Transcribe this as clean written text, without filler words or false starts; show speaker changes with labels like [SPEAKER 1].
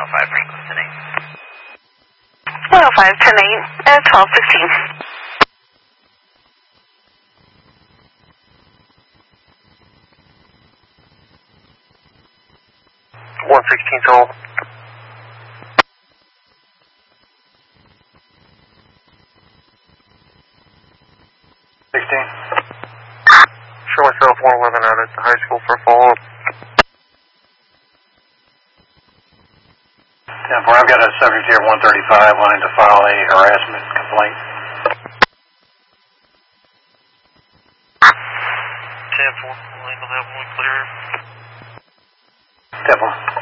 [SPEAKER 1] 105, Franklin, 10-8.
[SPEAKER 2] 105, 10-8, 12-16.
[SPEAKER 3] 116 total. 16. Show myself 111 out at the high school for follow-up.
[SPEAKER 4] 10-4, I've got a subject here, 135, wanting to file a harassment complaint.
[SPEAKER 3] 10-4, label that one clear.
[SPEAKER 4] 10-4.